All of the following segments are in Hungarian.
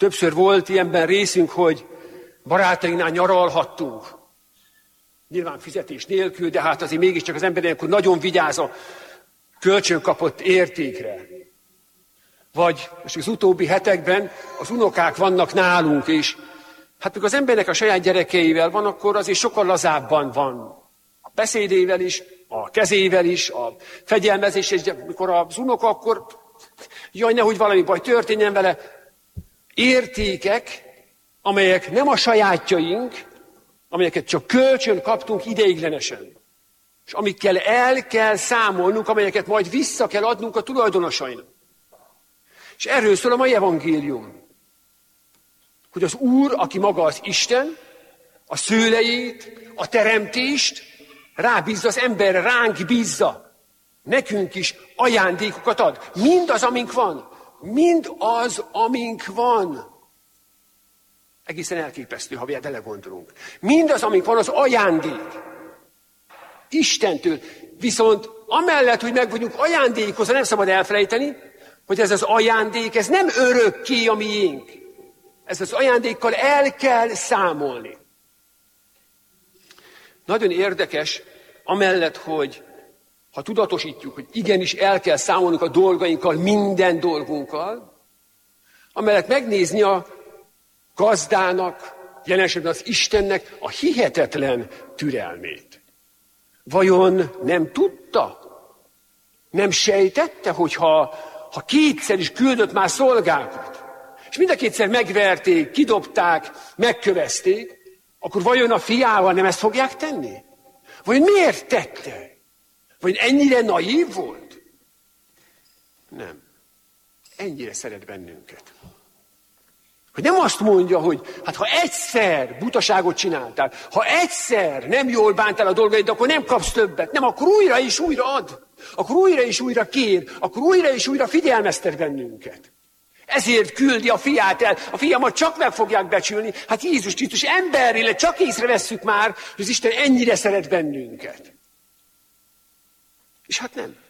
Többször volt ilyenben részünk, hogy barátainknál nyaralhattunk. Nyilván fizetés nélkül, de hát azért mégiscsak az ember ilyenkor nagyon vigyáz a kölcsönkapott értékre. Vagy most az utóbbi hetekben az unokák vannak nálunk, és hát mikor az embernek a saját gyerekeivel van, akkor azért sokkal lazábban van. A beszédével is, a kezével is, a fegyelmezés, és mikor az unoka, akkor jaj, nehogy valami baj történjen vele. Értékek, amelyek nem a sajátjaink, amelyeket csak kölcsön kaptunk ideiglenesen, és amikkel el kell számolnunk, amelyeket majd vissza kell adnunk a tulajdonosainak. És erről szól a mai evangélium. Hogy az Úr, aki maga az Isten, a szőlejét, a teremtést rábízza az emberre, ránk bízza. Nekünk is ajándékokat ad. Mindaz, amink van. Mind az, amink van. Egészen elképesztő, ha belegondolunk. Mindaz, amink van, az ajándék. Istentől. Viszont amellett, hogy meg vagyunk ajándékozva, nem szabad elfelejteni, hogy ez az ajándék, ez nem örökké a miénk. Ez az ajándékkal el kell számolni. Nagyon érdekes, amellett, hogy ha tudatosítjuk, hogy igenis el kell számolnunk a dolgainkkal, minden dolgunkkal, amellett megnézni a gazdának, jelen esetben az Istennek a hihetetlen türelmét. Vajon nem tudta? Nem sejtette, hogyha kétszer is küldött már szolgákat, és mind a kétszer megverték, kidobták, megkövezték, akkor vajon a fiával nem ezt fogják tenni? Vajon miért tette? Vagy ennyire naív volt? Nem. Ennyire szeret bennünket. Hogy nem azt mondja, hogy hát ha egyszer butaságot csináltál, ha egyszer nem jól bántál a dolgaid, akkor nem kapsz többet. Nem, akkor újra és újra ad. Akkor újra és újra kér. Akkor újra és újra figyelmeztet bennünket. Ezért küldi a fiát el. A fiamat csak meg fogják becsülni. Hát Jézus Krisztus emberileg csak észrevesszük már, hogy az Isten ennyire szeret bennünket. És hát nem.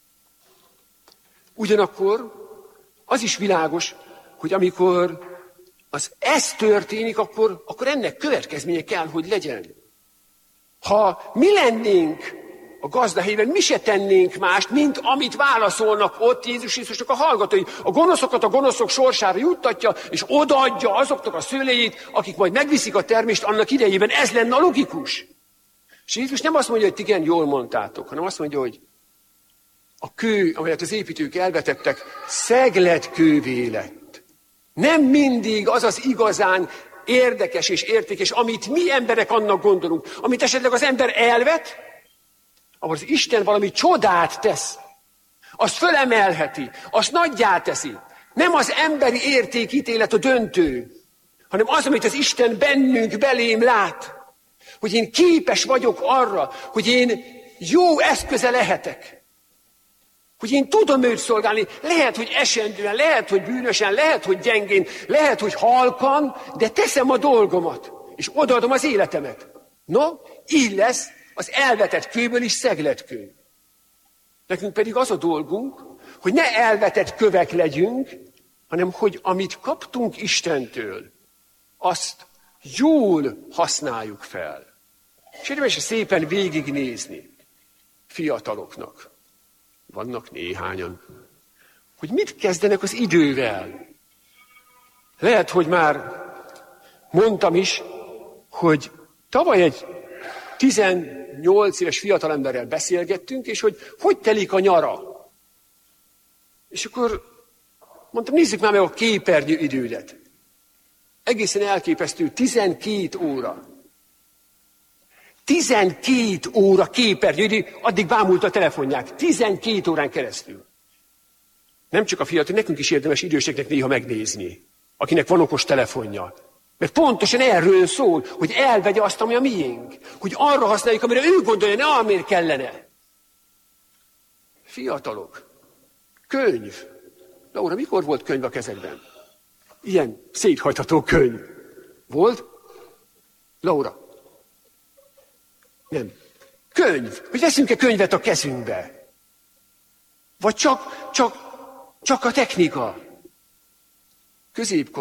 Ugyanakkor az is világos, hogy amikor ez történik, akkor ennek következménye kell, hogy legyen. Ha mi lennénk a gazda helyében, mi se tennénk mást, mint amit válaszolnak ott Jézus Krisztusnak a hallgatói. A gonoszokat a gonoszok sorsára juttatja, és odaadja azoknak a szőlejét, akik majd megviszik a termést annak idejében. Ez lenne a logikus. És Jézus nem azt mondja, hogy igen, jól mondtátok, hanem azt mondja, hogy a kő, amelyet az építők elvetettek, szegletkővé lett. Nem mindig az az igazán érdekes és értékes, amit mi emberek annak gondolunk. Amit esetleg az ember elvet, ahol az Isten valami csodát tesz. Azt fölemelheti, azt nagyjá teszi. Nem az emberi értékítélet a döntő, hanem az, amit az Isten bennünk, belém lát. Hogy én képes vagyok arra, hogy én jó eszköze lehetek. Hogy én tudom őt szolgálni, lehet, hogy esendően, lehet, hogy bűnösen, lehet, hogy gyengén, lehet, hogy halkan, de teszem a dolgomat, és odaadom az életemet. No, így lesz az elvetett kőből is szegletkő. Nekünk pedig az a dolgunk, hogy ne elvetett kövek legyünk, hanem hogy amit kaptunk Istentől, azt jól használjuk fel. És érdemes szépen végignézni fiataloknak. Vannak néhányan, hogy mit kezdenek az idővel. Lehet, hogy már mondtam is, hogy tavaly egy 18 éves fiatalemberrel beszélgettünk, és hogy telik a nyara. És akkor mondtam, nézzük már meg a képernyő idődet. Egészen elképesztő, 12 óra. 12 óra képernyő, addig bámult a telefonják. 12 órán keresztül. Nem csak a fiatal, nekünk is érdemes időseknek néha megnézni, akinek van okos telefonja. Mert pontosan erről szól, hogy elvegye azt, ami a miénk. Hogy arra használjuk, amire ő gondolja, ne amire kellene. Fiatalok. Könyv. Laura, mikor volt könyv a kezedben? Ilyen széthajtható könyv. Volt? Laura. Nem. Könyv. Hogy veszünk-e könyvet a kezünkbe? Vagy csak a technika? Középkor.